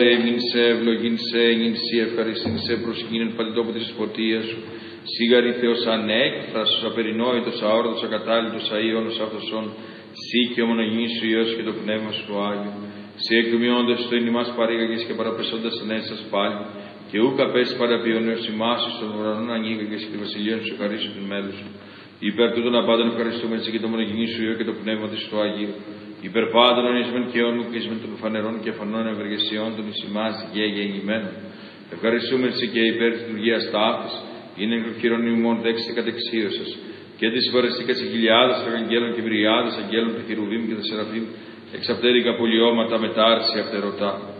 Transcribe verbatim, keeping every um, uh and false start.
μην σε ευλογήν σε, νυν σε ευχαριστήν σε προσκύνην παντιτόπου της φωτίας σου. Σίγαρη Θεός ανέκφραστος, απερινόητος, αόρατος, ακατάλληλος, αΐωνος αυτοσών, σύ και ο μονογενής σου Υιός και το Πνεύμα σου Άγιο. Σε εκδομιώντας το εν ημάς παρήγαγες και παραπεσώντας ανέσας πάλι, και ούκα πες παραποιών έως ημάς στον ουρανόν ανοίγαγες και τη βασιλεία σου χαρίσου την μέλου σου. Υπέρ τούτων απάντων ευχαριστούμε έτσι και το μονογενή σου Υιό και το Πνεύμα της του Αγίου. Υπέρ πάντων ονεισμένων και αιώνου και εις των φανερών και φανών ευεργεσιών των εις ημάς και γεννημένων. Ευχαριστούμε έτσι και υπέρ της λειτουργίας ταύτης, είναι εγκλοχειρών ημών δέξτε κατεξίωσας, και της φορεστήκας χιλιάδες αγγέλων και βριάδες αγγέλων του Χερουβίμ και του Σεραφείμ, εξαπτέρικα πολιώματα μετάρση αυτερωτά.